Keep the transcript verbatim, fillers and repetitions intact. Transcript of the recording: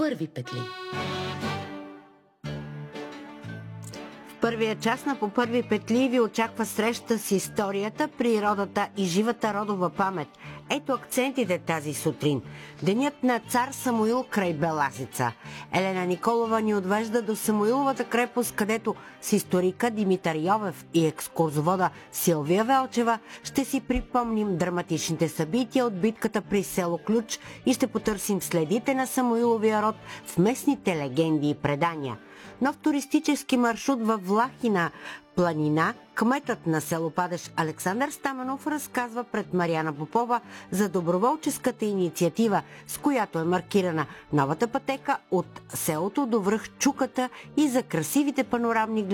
първи петли. В първия част на По първи петли ви очаква среща с историята, природата и живата родова памет. Ето акцентите тази сутрин. Денят на цар Самуил край Белазица. Елена Николова ни отвежда до Самуиловата крепост, където с историка Димитър Йовев и екскурзовода Силвия Велчева ще си припомним драматичните събития от битката при село Ключ и ще потърсим следите на Самуиловия род в местните легенди и предания. Нов туристически маршрут във Влахина планина, кметът на село Падеж Александър Стаменов разказва пред Мариана Попова за доброволческата инициатива, с която е маркирана новата пътека от селото до връх Чуката и за красивите панорамни гледания